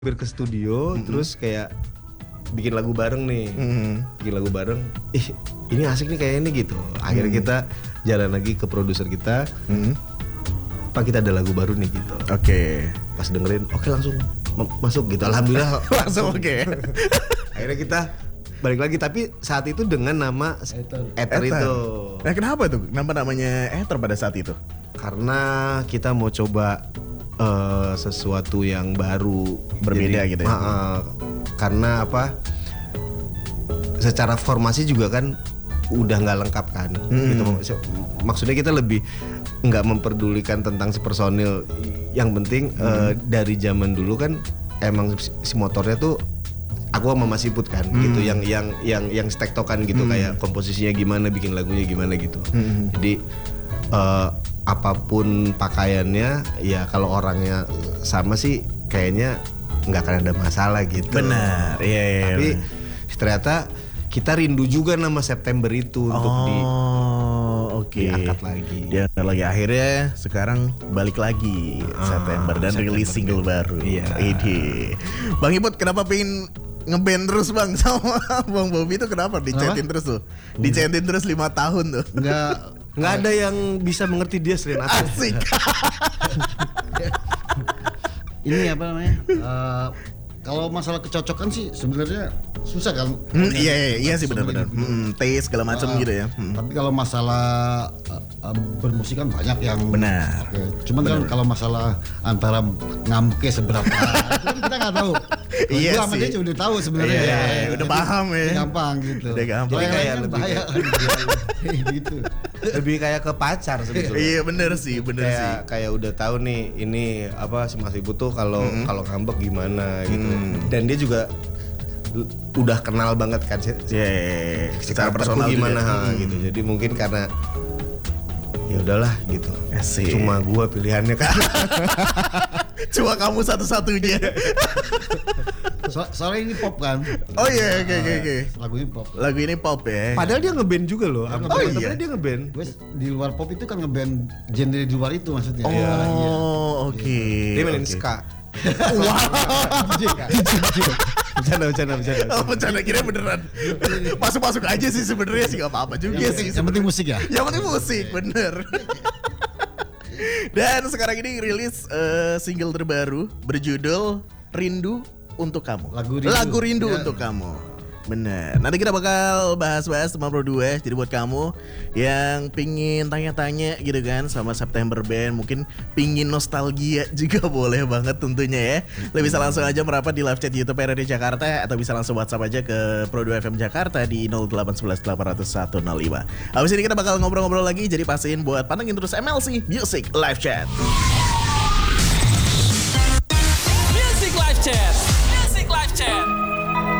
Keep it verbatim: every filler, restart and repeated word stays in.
mampir ke studio, mm-hmm. terus kayak bikin lagu bareng nih, mm-hmm. bikin lagu bareng. Ih, ini asik nih kayak ini gitu. Akhirnya mm-hmm. kita jalan lagi ke produser kita. Mm-hmm. Pak, kita ada lagu baru nih gitu. Oke. Okay. Pas dengerin, oke okay, langsung m- masuk gitu. Alhamdulillah langsung oke. Okay. Akhirnya kita balik lagi, tapi saat itu dengan nama Ether, Ether itu. Nah, kenapa tuh? Kenapa namanya Ether pada saat itu? Karena kita mau coba Uh, sesuatu yang baru, berbeda. Jadi, gitu ya. Uh, karena apa? Secara formasi juga kan udah nggak lengkap kan. Hmm. Gitu. Maksudnya kita lebih nggak memperdulikan tentang si personil. Yang penting hmm. uh, dari zaman dulu kan emang si motornya tuh aku sama Mas Iput kan, hmm. gitu. Yang yang yang yang stektokan gitu, hmm. kayak komposisinya gimana, bikin lagunya gimana gitu. Hmm. Jadi uh, apapun pakaiannya, ya kalau orangnya sama sih kayaknya nggak akan ada masalah gitu. Benar, iya, iya. Tapi ternyata kita rindu juga nama September itu, oh, untuk di okay. diangkat lagi. Diangkat lagi, akhirnya sekarang balik lagi ah, September dan September rilis single baru. Iya. Ide. Bang Iput, kenapa pengen ngeband terus bang sama Bang Bobby itu? Kenapa dicetin terus tuh? Dicetin terus lima tahun tuh? Enggak. Nggak ada yang bisa mengerti dia selain aku. Asik. Ini apa namanya? Uh, kalau masalah kecocokan sih sebenarnya susah kan? Hmm, iya iya iya sih benar-benar. Hmm, taste segala macam uh, gitu ya. Hmm. Tapi kalau masalah uh, uh, bermusik kan banyak yang benar. Okay. Cuman benar. Kan kalau masalah antara ngamke seberapa itu kan kita nggak tahu. Iya sih. Dia udah tahu sebenarnya. Iya, ya. iya, udah paham ya. Gampang gitu. Udah gampang. Jadi kayak kan lebih bahaya gitu. Lebih kayak ke pacar sebetulnya. Iya bener sih, bener kayak, sih. Kayak udah tahu nih ini apa si Mas Ibu tuh kalau mm-hmm. kalau ngambek gimana gitu. Mm. Dan dia juga udah kenal banget kan sih. Yeah, yeah, yeah. Secara personal gimana juga. Ha, gitu. Jadi mungkin karena ya udahlah gitu. Asik. Cuma gua pilihannya kan. Cuma kamu satu-satunya. So, soalnya ini pop kan. Oh iya, oke oke oke. Lagu ini pop. Lagu ini pop ya. Padahal dia ngeband juga loh. Oh, oh iya. Dia ngeband. Wes di luar pop itu kan ngeband genre di luar itu maksudnya. Oh, ya, oke. Okay. Dia mainin okay. ska. Wow. Bercanda, bercanda, bercanda. Oh, bercanda, kira beneran. Masuk-masuk aja sih sebenarnya sih, gak apa-apa juga yang sih. Yang penting musik ya. Yang penting musik, bener. Dan sekarang ini rilis uh, single terbaru berjudul Rindu Untuk Kamu. Lagu Rindu, Lagu Rindu ya. Untuk Kamu. Bener. Nanti kita bakal bahas-bahas teman berdua. Jadi buat kamu yang pingin tanya-tanya gitu kan sama September Band, mungkin pingin nostalgia juga boleh banget tentunya ya. Lo bisa langsung aja merapat di live chat YouTube R R D Jakarta, atau bisa langsung WhatsApp aja ke Pro dua F M Jakarta di nol delapan satu satu delapan nol satu nol lima. Habis ini kita bakal ngobrol-ngobrol lagi, jadi pastiin buat pantengin terus M L C Music Live Chat.